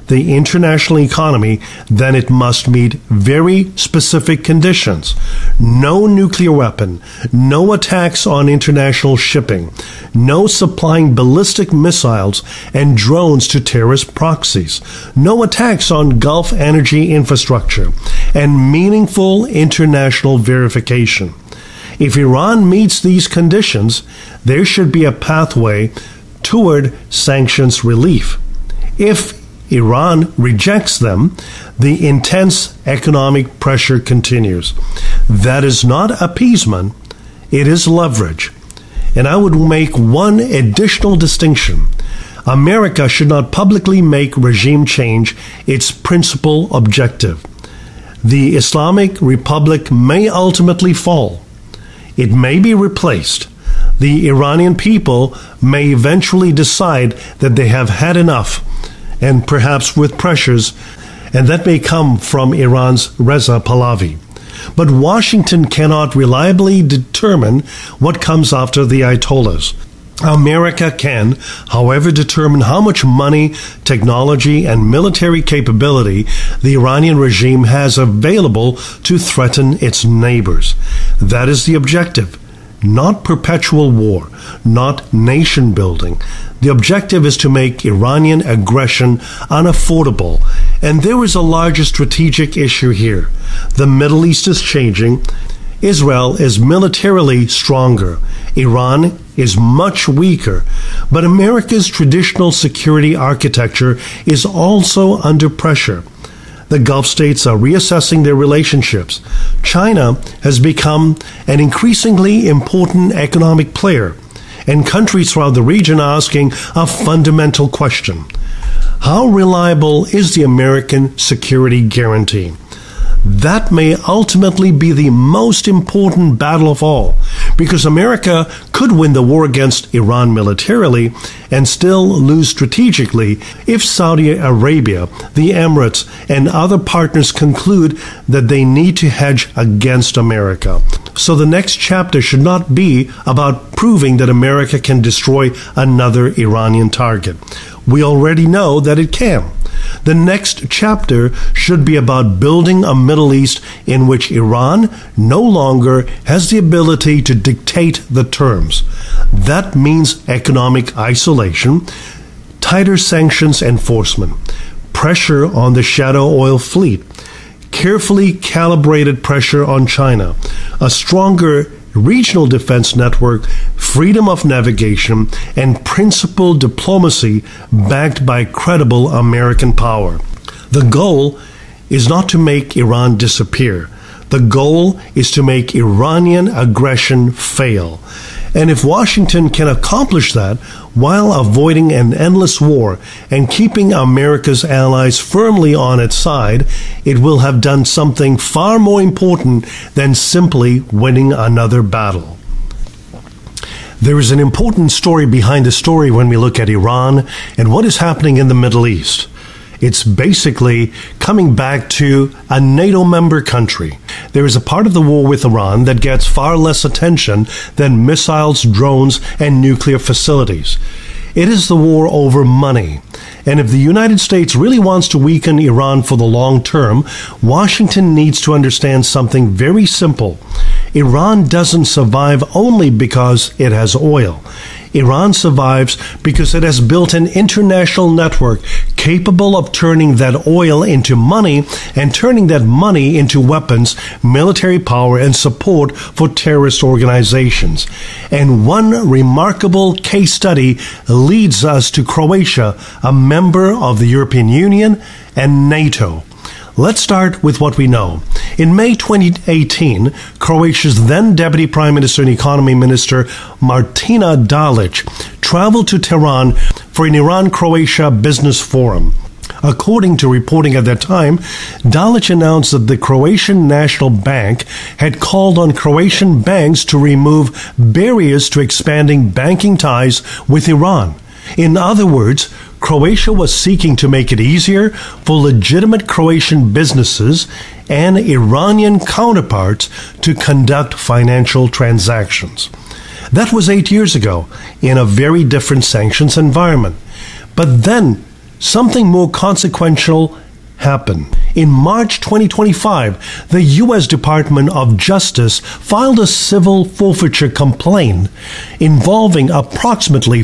the international economy, then it must meet very specific conditions. No nuclear weapon, no attacks on international shipping, no supplying ballistic missiles and drones to terrorist proxies, no attacks on Gulf energy infrastructure, and meaningful international verification. If Iran meets these conditions, there should be a pathway toward sanctions relief. If Iran rejects them, the intense economic pressure continues. That is not appeasement, it is leverage. And I would make one additional distinction. America should not publicly make regime change its principal objective. The Islamic Republic may ultimately fall. It may be replaced. The Iranian people may eventually decide that they have had enough, and perhaps with pressures, and that may come from Iran's Reza Pahlavi. But Washington cannot reliably determine what comes after the Ayatollahs. America can, however, determine how much money, technology, and military capability the Iranian regime has available to threaten its neighbors. That is the objective. Not perpetual war, not nation building. The objective is to make Iranian aggression unaffordable. And there is a larger strategic issue here. The Middle East is changing. Israel is militarily stronger. Iran is much weaker. But America's traditional security architecture is also under pressure. The Gulf states are reassessing their relationships. China has become an increasingly important economic player, and countries throughout the region are asking a fundamental question. How reliable is the American security guarantee? That may ultimately be the most important battle of all, because America could win the war against Iran militarily and still lose strategically if Saudi Arabia, the Emirates, and other partners conclude that they need to hedge against America. So the next chapter should not be about proving that America can destroy another Iranian target. We already know that it can. The next chapter should be about building a Middle East in which Iran no longer has the ability to dictate the terms. That means economic isolation, tighter sanctions enforcement, pressure on the shadow oil fleet, carefully calibrated pressure on China, a stronger regional defense network, freedom of navigation, and principled diplomacy backed by credible American power. The goal is not to make Iran disappear. The goal is to make Iranian aggression fail. And if Washington can accomplish that while avoiding an endless war and keeping America's allies firmly on its side, it will have done something far more important than simply winning another battle. There is an important story behind the story when we look at Iran and what is happening in the Middle East. It's basically coming back to a NATO member country. There is a part of the war with Iran that gets far less attention than missiles, drones, and nuclear facilities. It is the war over money. And if the United States really wants to weaken Iran for the long term, Washington needs to understand something very simple. Iran doesn't survive only because it has oil. Iran survives because it has built an international network capable of turning that oil into money and turning that money into weapons, military power, and support for terrorist organizations. And one remarkable case study leads us to Croatia, a member of the European Union and NATO. Let's start with what we know. In May 2018, Croatia's then Deputy Prime Minister and Economy Minister Martina Dalic traveled to Tehran for an Iran-Croatia business forum. According to reporting at that time, Dalic announced that the Croatian National Bank had called on Croatian banks to remove barriers to expanding banking ties with Iran. In other words, Croatia was seeking to make it easier for legitimate Croatian businesses and Iranian counterparts to conduct financial transactions. That was 8 years ago in a very different sanctions environment. But then something more consequential happened. In March 2025, the U.S. Department of Justice filed a civil forfeiture complaint involving approximately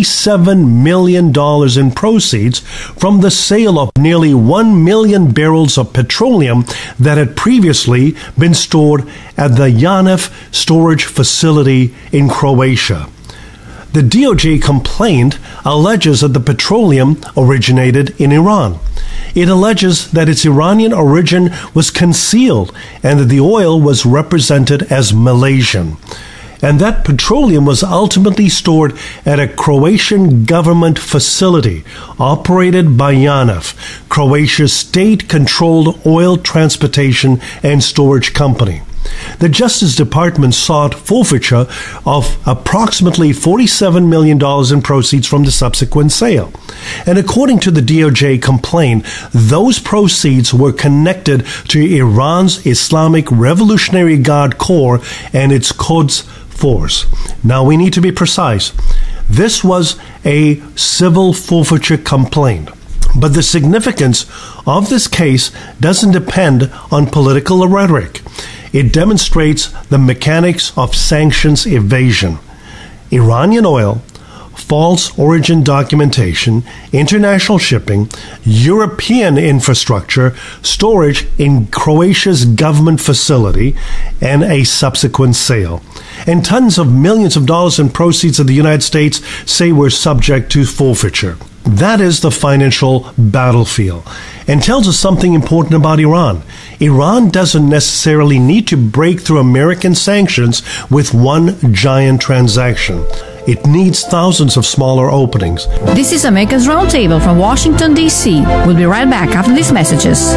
$47 million in proceeds from the sale of nearly 1 million barrels of petroleum that had previously been stored at the Janaf storage facility in Croatia. The DOJ complaint alleges that the petroleum originated in Iran. It alleges that its Iranian origin was concealed and that the oil was represented as Malaysian, and that petroleum was ultimately stored at a Croatian government facility operated by Janaf, Croatia's state-controlled oil transportation and storage company. The Justice Department sought forfeiture of approximately $47 million in proceeds from the subsequent sale. And according to the DOJ complaint, those proceeds were connected to Iran's Islamic Revolutionary Guard Corps and its Quds Force. Now we need to be precise. This was a civil forfeiture complaint. But the significance of this case doesn't depend on political rhetoric. It demonstrates the mechanics of sanctions evasion. Iranian oil, false origin documentation, international shipping, European infrastructure, storage in Croatia's government facility, and a subsequent sale. And tons of millions of dollars in proceeds of the United States say we're subject to forfeiture. That is the financial battlefield, and tells us something important about Iran. Iran doesn't necessarily need to break through American sanctions with one giant transaction. It needs thousands of smaller openings. This is America's Roundtable from Washington, D.C. We'll be right back after these messages.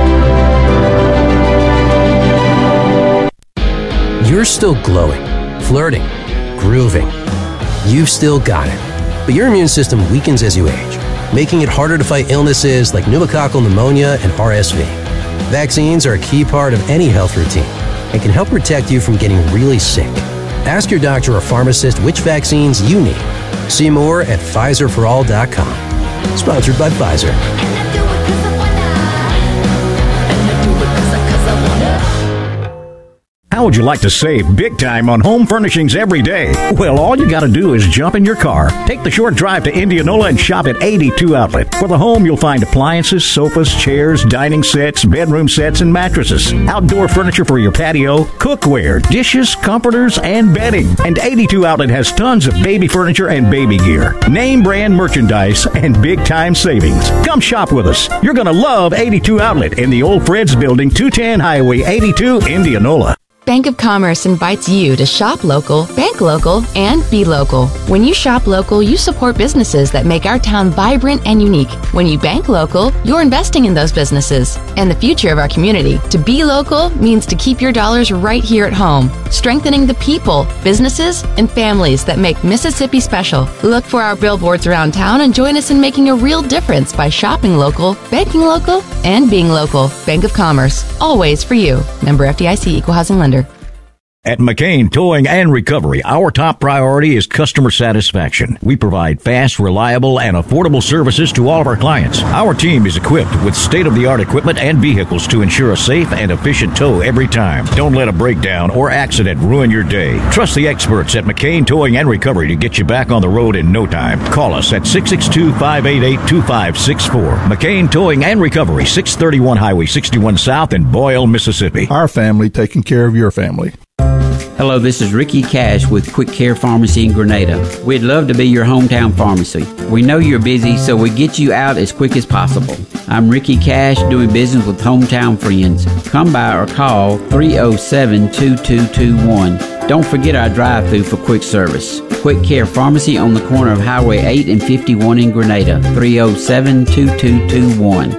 You're still glowing, flirting, grooving. You've still got it. But your immune system weakens as you age, making it harder to fight illnesses like pneumococcal pneumonia and RSV. Vaccines are a key part of any health routine and can help protect you from getting really sick. Ask your doctor or pharmacist which vaccines you need. See more at PfizerForAll.com. Sponsored by Pfizer. How would you like to save big time on home furnishings every day? Well, all you got to do is jump in your car, take the short drive to Indianola, and shop at 82 Outlet. For the home, you'll find appliances, sofas, chairs, dining sets, bedroom sets, and mattresses. Outdoor furniture for your patio, cookware, dishes, comforters, and bedding. And 82 Outlet has tons of baby furniture and baby gear, name brand merchandise, and big time savings. Come shop with us. You're going to love 82 Outlet in the Old Fred's Building, 210 Highway 82, Indianola. Bank of Commerce invites you to shop local, bank local, and be local. When you shop local, you support businesses that make our town vibrant and unique. When you bank local, you're investing in those businesses and the future of our community. To be local means to keep your dollars right here at home, strengthening the people, businesses, and families that make Mississippi special. Look for our billboards around town and join us in making a real difference by shopping local, banking local, and being local. Bank of Commerce, always for you. Member FDIC, Equal Housing Lender. At McCain Towing and Recovery, our top priority is customer satisfaction. We provide fast, reliable, and affordable services to all of our clients. Our team is equipped with state-of-the-art equipment and vehicles to ensure a safe and efficient tow every time. Don't let a breakdown or accident ruin your day. Trust the experts at McCain Towing and Recovery to get you back on the road in no time. Call us at 662-588-2564. McCain Towing and Recovery, 631 Highway 61 South in Boyle, Mississippi. Our family taking care of your family. Hello, this is Ricky Cash with Quick Care Pharmacy in Grenada. We'd love to be your hometown pharmacy. We know you're busy, so we get you out as quick as possible. I'm Ricky Cash, doing business with hometown friends. Come by or call 307-2221. Don't forget our drive-thru for quick service. Quick Care Pharmacy on the corner of Highway 8 and 51 in Grenada. 307-2221.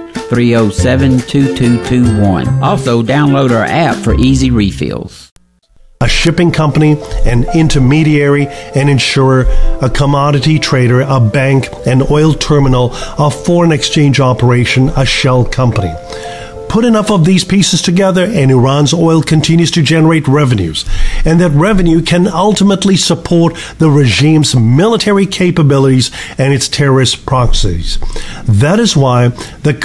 307-2221. Also, download our app for easy refills. A shipping company, an intermediary, an insurer, a commodity trader, a bank, an oil terminal, a foreign exchange operation, a shell company. put enough of these pieces together and Iran's oil continues to generate revenues. And that revenue can ultimately support the regime's military capabilities and its terrorist proxies. That is why the